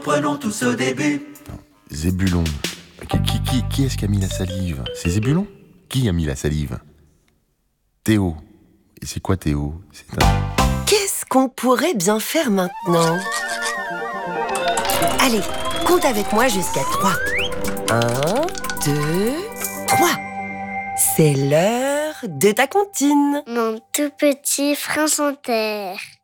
Prenons tous au début. Zébulon. Qui est-ce qui a mis la salive? C'est Zébulon? Qui a mis la salive? Théo. Et c'est quoi Théo? Qu'est-ce qu'on pourrait bien faire maintenant? Allez, compte avec moi jusqu'à 3. 1, 2, 3. C'est l'heure de ta comptine. Mon tout petit prince en terre.